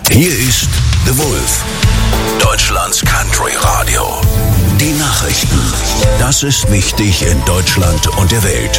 Hier ist The Wolf, Deutschlands Country Radio. Die Nachrichten. Das ist wichtig in Deutschland und der Welt.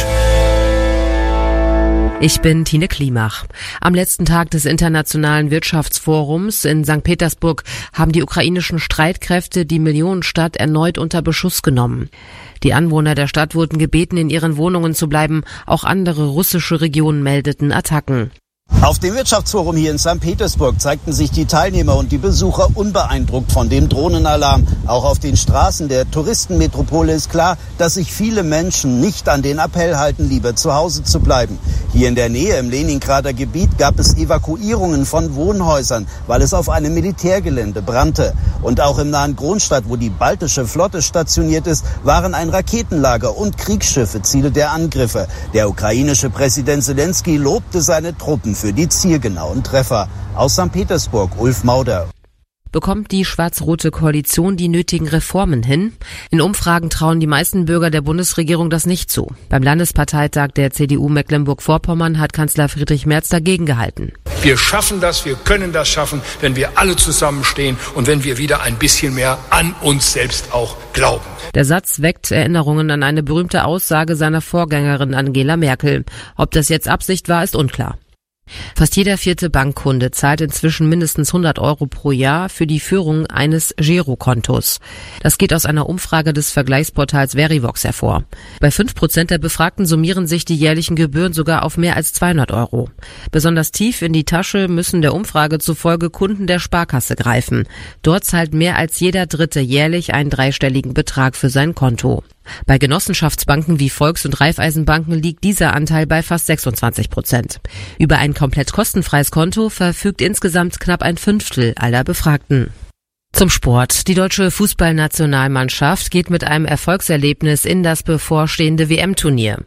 Ich bin Tine Klimach. Am letzten Tag des Internationalen Wirtschaftsforums in St. Petersburg haben die ukrainischen Streitkräfte die Millionenstadt erneut unter Beschuss genommen. Die Anwohner der Stadt wurden gebeten, in ihren Wohnungen zu bleiben. Auch andere russische Regionen meldeten Attacken. Auf dem Wirtschaftsforum hier in St. Petersburg zeigten sich die Teilnehmer und die Besucher unbeeindruckt von dem Drohnenalarm. Auch auf den Straßen der Touristenmetropole ist klar, dass sich viele Menschen nicht an den Appell halten, lieber zu Hause zu bleiben. Hier in der Nähe im Leningrader Gebiet gab es Evakuierungen von Wohnhäusern, weil es auf einem Militärgelände brannte. Und auch im nahen Kronstadt, wo die baltische Flotte stationiert ist, waren ein Raketenlager und Kriegsschiffe Ziele der Angriffe. Der ukrainische Präsident Zelensky lobte seine Truppen für die zielgenauen Treffer. Aus St. Petersburg, Ulf Mauder. Bekommt die schwarz-rote Koalition die nötigen Reformen hin? In Umfragen trauen die meisten Bürger der Bundesregierung das nicht zu. Beim Landesparteitag der CDU Mecklenburg-Vorpommern hat Kanzler Friedrich Merz dagegen gehalten. Wir schaffen das, wir können das schaffen, wenn wir alle zusammenstehen und wenn wir wieder ein bisschen mehr an uns selbst auch glauben. Der Satz weckt Erinnerungen an eine berühmte Aussage seiner Vorgängerin Angela Merkel. Ob das jetzt Absicht war, ist unklar. Fast jeder vierte Bankkunde zahlt inzwischen mindestens 100 € pro Jahr für die Führung eines Girokontos. Das geht aus einer Umfrage des Vergleichsportals Verivox hervor. Bei 5% der Befragten summieren sich die jährlichen Gebühren sogar auf mehr als 200 €. Besonders tief in die Tasche müssen der Umfrage zufolge Kunden der Sparkasse greifen. Dort zahlt mehr als jeder Dritte jährlich einen dreistelligen Betrag für sein Konto. Bei Genossenschaftsbanken wie Volks- und Raiffeisenbanken liegt dieser Anteil bei fast 26%. Über ein komplett kostenfreies Konto verfügt insgesamt knapp ein Fünftel aller Befragten. Zum Sport. Die deutsche Fußballnationalmannschaft geht mit einem Erfolgserlebnis in das bevorstehende WM-Turnier.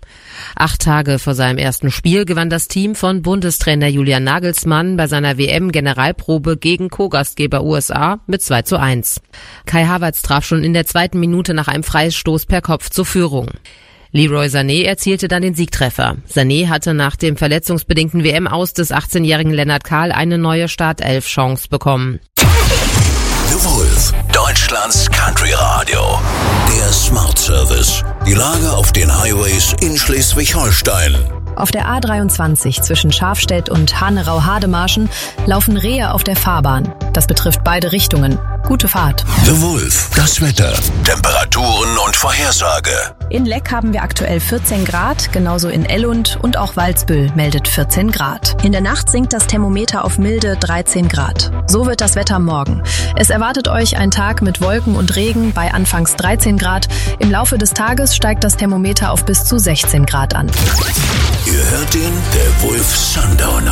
8 Tage vor seinem ersten Spiel gewann das Team von Bundestrainer Julian Nagelsmann bei seiner WM-Generalprobe gegen Co-Gastgeber USA mit 2:1. Kai Havertz traf schon in der 2. Minute nach einem Freistoß per Kopf zur Führung. Leroy Sané erzielte dann den Siegtreffer. Sané hatte nach dem verletzungsbedingten WM-Aus des 18-jährigen Lennart Kahl eine neue Startelf-Chance bekommen. The Wolf, Deutschlands Country Radio. Der Smart Service. Die Lage auf den Highways in Schleswig-Holstein. Auf der A23 zwischen Schafstedt und Hanerau-Hademarschen laufen Rehe auf der Fahrbahn. Das betrifft beide Richtungen. Gute Fahrt. The Wolf, das Wetter, Temperaturen und Vorhersage. In Leck haben wir aktuell 14 Grad, genauso in Ellund und auch Walsbüll meldet 14 Grad. In der Nacht sinkt das Thermometer auf milde 13 Grad. So wird das Wetter morgen. Es erwartet euch ein Tag mit Wolken und Regen bei anfangs 13 Grad. Im Laufe des Tages steigt das Thermometer auf bis zu 16 Grad an. Ihr hört den The Wolf Sundowner.